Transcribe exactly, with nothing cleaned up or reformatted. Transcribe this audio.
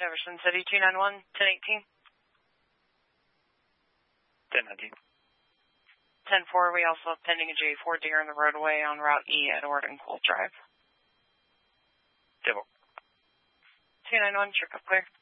Jefferson City, two nine one, ten eighteen. ten nineteen. ten four, we also have pending a J four deer in the roadway on Route E at Ord and Colt Drive. ten four. two nine one, check up clear.